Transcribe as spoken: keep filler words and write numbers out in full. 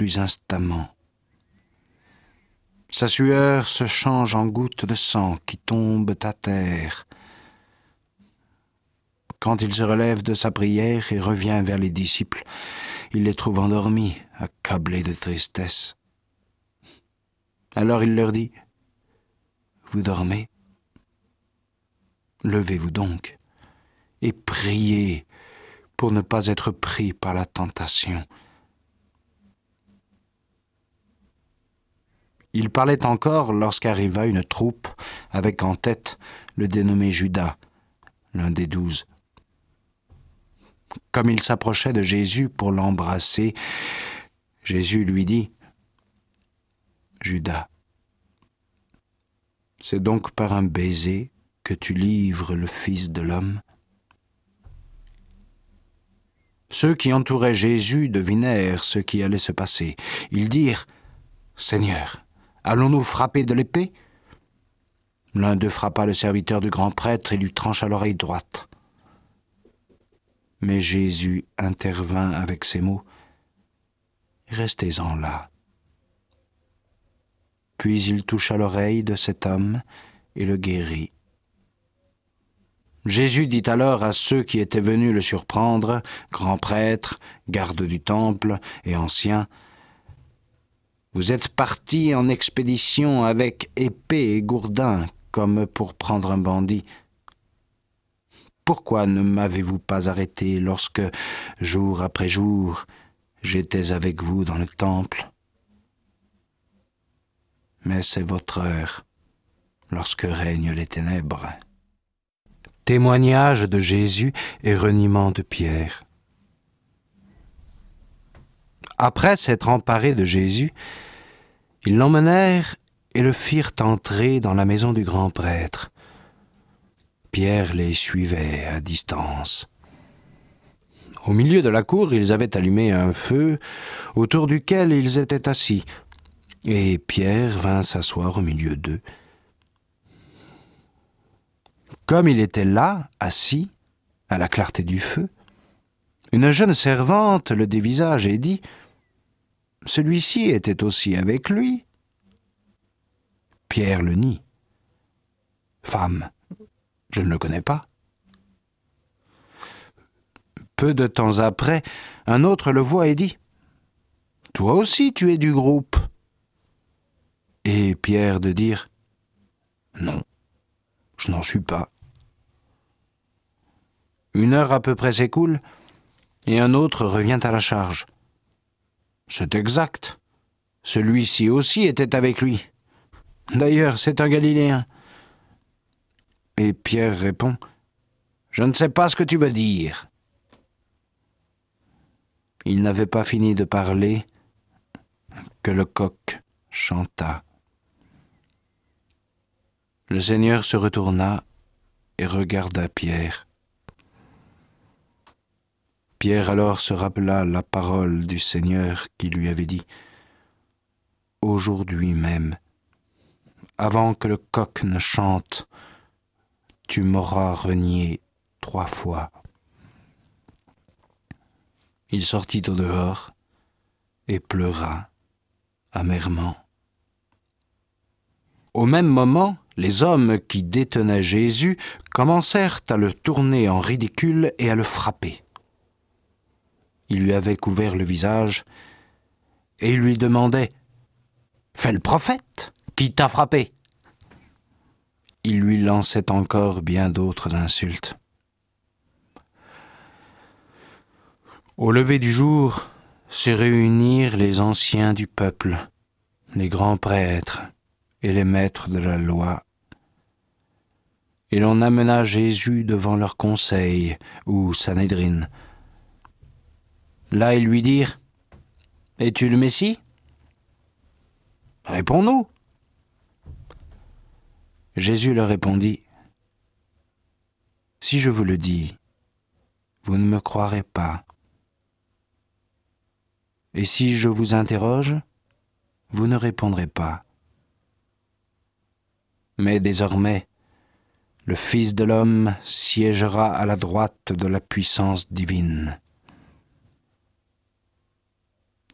plus instamment. Sa sueur se change en gouttes de sang qui tombent à terre. Quand il se relève de sa prière et revient vers les disciples, il les trouve endormis, accablés de tristesse. Alors il leur dit : « Vous dormez ? Levez-vous donc et priez pour ne pas être pris par la tentation. » Il parlait encore lorsqu'arriva une troupe avec en tête le dénommé Judas, l'un des douze. Comme il s'approchait de Jésus pour l'embrasser, Jésus lui dit : « Judas, c'est donc par un baiser que tu livres le Fils de l'homme ?» Ceux qui entouraient Jésus devinèrent ce qui allait se passer. Ils dirent : « Seigneur, allons-nous frapper de l'épée ?» L'un d'eux frappa le serviteur du grand prêtre et lui trancha l'oreille droite. Mais Jésus intervint avec ces mots : « Restez-en là. » Puis il toucha l'oreille de cet homme et le guérit. Jésus dit alors à ceux qui étaient venus le surprendre, grands prêtres, gardes du temple et anciens : « Vous êtes partis en expédition avec épée et gourdin, comme pour prendre un bandit. Pourquoi ne m'avez-vous pas arrêté lorsque, jour après jour, j'étais avec vous dans le temple ? Mais c'est votre heure, lorsque règnent les ténèbres. » Témoignage de Jésus et reniement de Pierre. Après s'être emparés de Jésus, ils l'emmenèrent et le firent entrer dans la maison du grand prêtre. Pierre les suivait à distance. Au milieu de la cour, ils avaient allumé un feu autour duquel ils étaient assis, et Pierre vint s'asseoir au milieu d'eux. Comme il était là, assis, à la clarté du feu, une jeune servante le dévisage et dit : « Celui-ci était aussi avec lui. » Pierre le nie. « Femme, je ne le connais pas. » Peu de temps après, un autre le voit et dit : « Toi aussi tu es du groupe. » Et Pierre de dire : « Non, je n'en suis pas. » Une heure à peu près s'écoule, et un autre revient à la charge. « C'est exact, celui-ci aussi était avec lui. D'ailleurs, c'est un Galiléen. » Et Pierre répond : « Je ne sais pas ce que tu veux dire. » Il n'avait pas fini de parler que le coq chanta. Le Seigneur se retourna et regarda Pierre. Pierre alors se rappela la parole du Seigneur qui lui avait dit : « Aujourd'hui même, avant que le coq ne chante, tu m'auras renié trois fois. » Il sortit au dehors et pleura amèrement. Au même moment, les hommes qui détenaient Jésus commencèrent à le tourner en ridicule et à le frapper. Ils lui avaient couvert le visage et ils lui demandaient : « Fais le prophète, qui t'a frappé ?» Ils lui lançaient encore bien d'autres insultes. Au lever du jour, se réunirent les anciens du peuple, les grands prêtres et les maîtres de la loi. Et l'on amena Jésus devant leur conseil, ou Sanhédrin. Là, ils lui dirent : « Es-tu le Messie ? Réponds-nous. » Jésus leur répondit : « Si je vous le dis, vous ne me croirez pas. Et si je vous interroge, vous ne répondrez pas. Mais désormais, le Fils de l'homme siégera à la droite de la puissance divine. » Ils lui dirent :